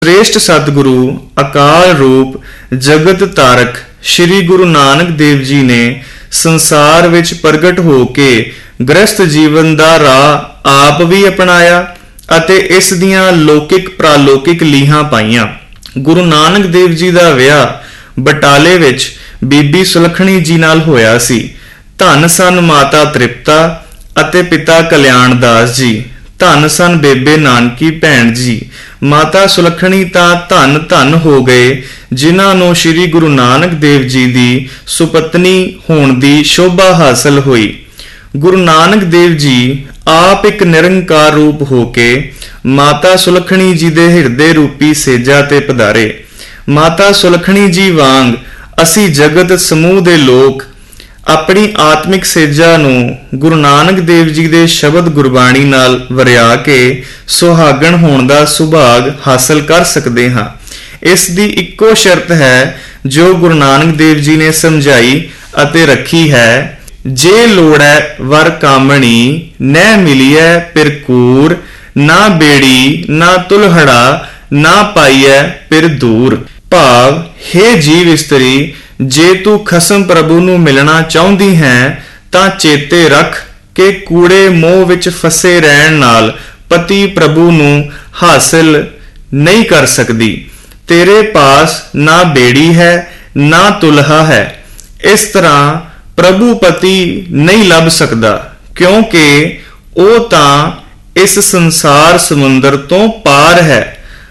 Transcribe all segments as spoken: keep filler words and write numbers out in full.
श्रेष्ठ सतगुरु अकाल रूप जगत तारक श्री गुरु नानक देव जी ने संसार विच प्रगट हो के गृहस्थ जीवन दा राह आप भी अपनाया अते इस दियां लौकिक प्रालौकिक लीहां पाईयां। गुरु नानक देव जी दा विआह बटाले विच बीबी सुलखणी जी नाल होया सी। धन सन माता तृप्ता अते पिता कल्याण दास जी। धन सन बेबे नानकी भैन जी। माता सुलखणी तां धन धन हो गए जिन्हां नूं श्री गुरु नानक देव जी दी सुपत्नी होण दी शोभा हासिल हुई। गुरु नानक देव जी आप एक निरंकार रूप हो के माता सुलखणी जी दे हिरदे रूपी सेजा ते पधारे। माता सुलखणी जी वांग असी जगत समूह दे लोक अपनी आत्मिक सेजा नूं गुरु नानक देव जी दे शब्द गुरबाणी नाल वरिया के सुहागण होण दा सुभाग हासिल कर सकते हां। इस दी इक्को शर्त है जो गुरु नानक देव जी ने समझाई अते रखी है, जे लोड़ै वर कामणी न मिलिए पिर कूर, ना बेड़ी ना तुलहड़ा ना पाइए पिर दूर। भाव हे जीव इस्तरी, जे तू खसम प्रभु नूं मिलना चाहुंदी है तां चेते रख के कूड़े मोह विच फसे रहण नाल पति प्रभु नूं हासिल नहीं कर सकदी। तेरे पास ना बेड़ी है ना तुलहा है। इस तरह प्रभु पति नहीं लभ सकदा क्योंकि ओ तां इस संसार समुंदर तो पार है।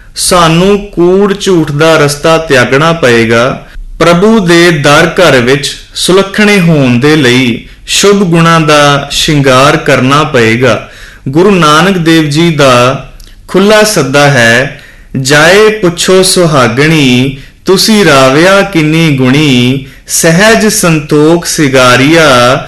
सानू कूड़ झूठ दा रस्ता त्यागना पएगा। प्रभु दे दर घर विच सुलखणे होण दे लई शुभ गुणां दा शिंगार करना पएगा। गुरु नानक देव जी दा खुला सद्दा है, जाए पुछो सुहागणी तुसी राविया किन्नी गुणी, सहज संतोख सिगारिया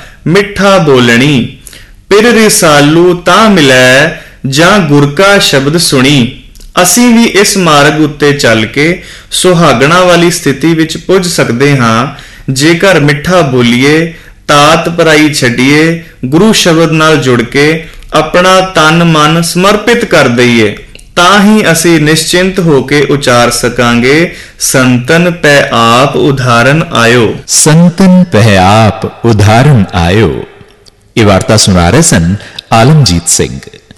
मिठा बोलणी, पिर रिसालू तां मिलै जां गुर का शब्द सुणी। ਅਸੀਂ ਵੀ ਇਸ ਮਾਰਗ ਉੱਤੇ ਚੱਲ ਕੇ ਸੁਹਾਗਣਾ ਵਾਲੀ ਸਥਿਤੀ ਵਿੱਚ ਪੁੱਜ ਸਕਦੇ ਹਾਂ ਜੇਕਰ ਮਿੱਠਾ ਬੋਲੀਏ, ਤਾਤ ਪਰਾਈ ਛੱਡੀਏ, ਗੁਰੂ ਸ਼ਬਦ ਨਾਲ ਜੁੜ ਕੇ ਆਪਣਾ ਤਨ ਮਨ ਸਮਰਪਿਤ ਕਰ ਦਈਏ, ਤਾਂ ਹੀ ਅਸੀਂ ਨਿਸ਼ਚਿੰਤ ਹੋ ਕੇ ਉਚਾਰ ਸਕਾਂਗੇ, ਸੰਤਨ ਪੈ ਆਪ ਉਦਾਹਰਨ ਆਇਓ। ਸੰਤਨ ਪੈ ਆਪ ਉਦਾਹਰਨ ਆਇਓ। ਇਹ ਵਾਰਤਾ ਸੁਣਾ ਰਹੇ ਸਨ ਆਲਮਜੀਤ ਸਿੰਘ।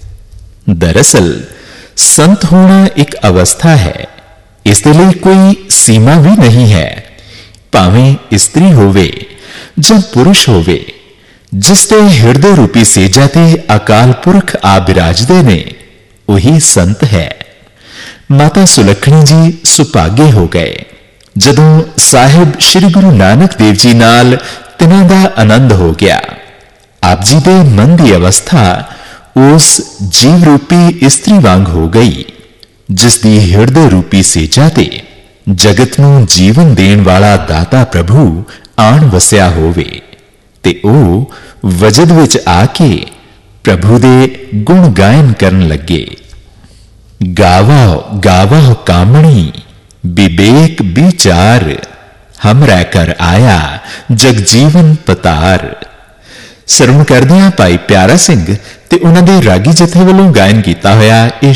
ਦਰਅਸਲ संत होना एक अवस्था है, इसके लिए कोई सीमा भी नहीं है। भावें स्त्री होवे जां पुरुष होवे, जिसते हिरदे रूपी सेजा ते अकाल पुरख आ बिराजदे ने वही संत है। माता सुलखणी जी सुभागे हो गए जदों साहिब श्री गुरु नानक देव जी नाल तिन्हां दा आनंद हो गया। आप जी दे मन दी अवस्था उस जीव रूपी स्त्री वांग हो गई जिसदी हिरदे रूपी सेजा ते जगत नूं जीवन देण वाला दाता प्रभु आण वसिया होवे ते ओ वजद विच आके प्रभु दे गुण गायन करन लगे। गावा गावा कामणी विवेक विचार, हमरा कर आया जगजीवन पतार। ਸਰਵਣ ਕਰਦਿਆਂ ਭਾਈ ਪਿਆਰਾ ਸਿੰਘ ਤੇ ਉਹਨਾਂ ਦੇ ਰਾਗੀ ਜਥੇ ਵੱਲੋਂ ਗਾਇਨ ਕੀਤਾ ਹੋਇਆ ਇਹ